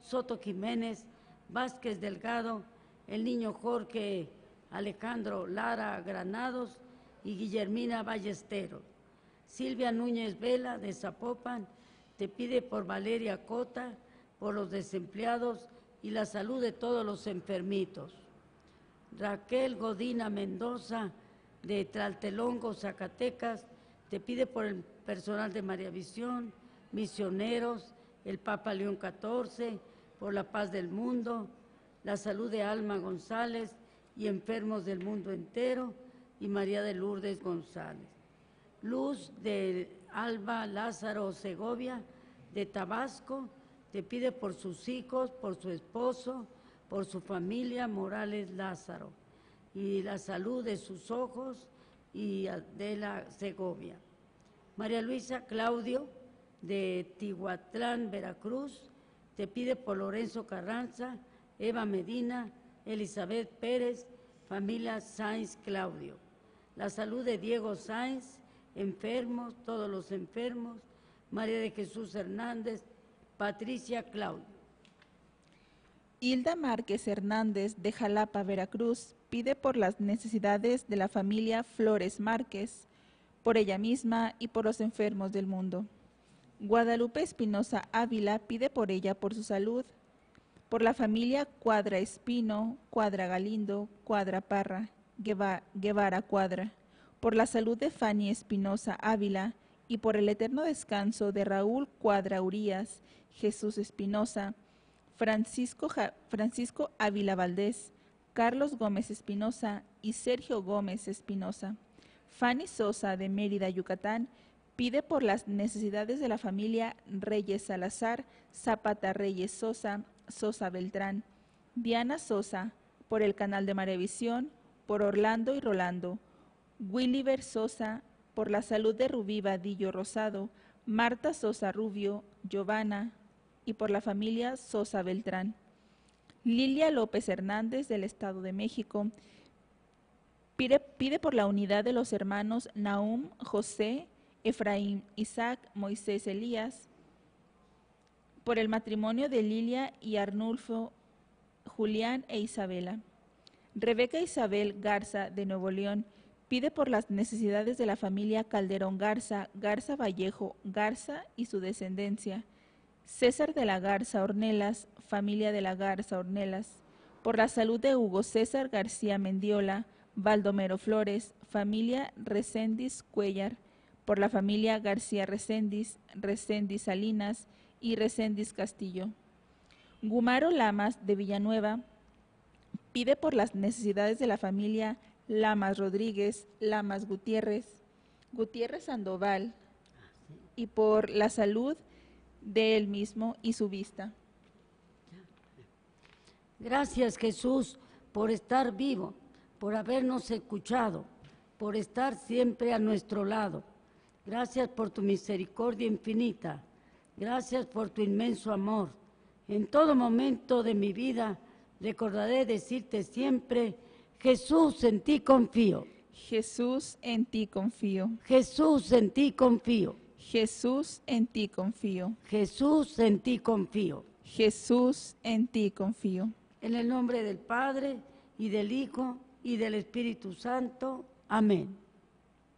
Soto Jiménez, Vázquez Delgado, el niño Jorge Alejandro Lara Granados y Guillermina Ballesteros. Silvia Núñez Vela de Zapopan te pide por Valeria Cota, por los desempleados y la salud de todos los enfermitos. Raquel Godina Mendoza de Tlaltelongo, Zacatecas, te pide por el personal de María Visión, misioneros, el Papa León XIV, por la paz del mundo, la salud de Alma González y enfermos del mundo entero, y María de Lourdes González. Luz de Alba Lázaro Segovia de Tabasco, te pide por sus hijos, por su esposo, por su familia Morales Lázaro, y la salud de sus ojos y de la Segovia. María Luisa Claudio de Tihuatlán, Veracruz, te pide por Lorenzo Carranza, Eva Medina, Elizabeth Pérez, familia Sáenz Claudio. La salud de Diego Sáenz, enfermos, todos los enfermos, María de Jesús Hernández, Patricia Claudio. Hilda Márquez Hernández de Jalapa, Veracruz, pide por las necesidades de la familia Flores Márquez, por ella misma y por los enfermos del mundo. Guadalupe Espinosa Ávila pide por ella, por su salud, por la familia Cuadra Espino, Cuadra Galindo, Cuadra Parra, Guevara Cuadra, por la salud de Fanny Espinosa Ávila y por el eterno descanso de Raúl Cuadra Urías, Jesús Espinosa, Francisco Ávila Valdés, Carlos Gómez Espinosa y Sergio Gómez Espinosa. Fanny Sosa de Mérida, Yucatán, pide por las necesidades de la familia Reyes Salazar, Zapata Reyes Sosa, Sosa Beltrán. Diana Sosa, por el canal de Marevisión, por Orlando y Rolando. Williver Sosa, por la salud de Rubí Vadillo Rosado, Marta Sosa Rubio, Giovanna, y por la familia Sosa Beltrán. Lilia López Hernández del Estado de México pide por la unidad de los hermanos Nahum, José, Efraín, Isaac, Moisés, Elías, por el matrimonio de Lilia y Arnulfo, Julián e Isabela. Rebeca Isabel Garza de Nuevo León pide por las necesidades de la familia Calderón Garza, Garza Vallejo Garza y su descendencia. César de la Garza Ornelas, familia de la Garza Ornelas, por la salud de Hugo César García Mendiola, Baldomero Flores, familia Reséndiz Cuellar, por la familia García Reséndiz, Reséndiz Salinas y Reséndiz Castillo. Gumaro Lamas de Villanueva pide por las necesidades de la familia Lamas Rodríguez, Lamas Gutiérrez, Gutiérrez Sandoval, y por la salud de él mismo y su vista. Gracias, Jesús, por estar vivo, por habernos escuchado, por estar siempre a nuestro lado. Gracias por tu misericordia infinita. Gracias por tu inmenso amor. En todo momento de mi vida recordaré decirte siempre: Jesús, en ti confío. Jesús, en ti confío. Jesús, en ti confío. Jesús, en ti confío. Jesús, en ti confío. Jesús, en ti confío. En el nombre del Padre, y del Hijo, y del Espíritu Santo. Amén.